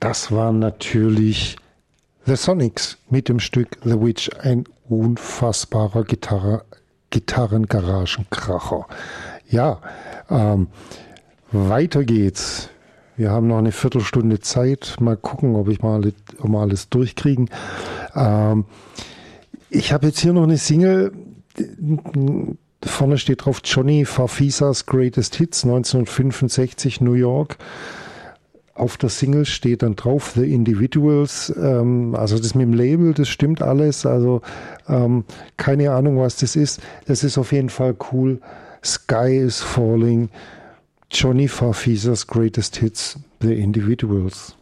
das waren natürlich The Sonics mit dem Stück The Witch, ein unfassbarer Gitarrengaragenkracher. Ja, weiter geht's. Wir haben noch eine Viertelstunde Zeit. Mal gucken, ob wir alles durchkriegen. Ich habe jetzt hier noch eine Single. Vorne steht drauf Johnny Farfisas Greatest Hits 1965 New York. Auf der Single steht dann drauf The Individuals. Also das mit dem Label, das stimmt alles. Also keine Ahnung, was das ist. Das ist auf jeden Fall cool. Sky is Falling. Johnny Farfisas Greatest Hits, The Individuals.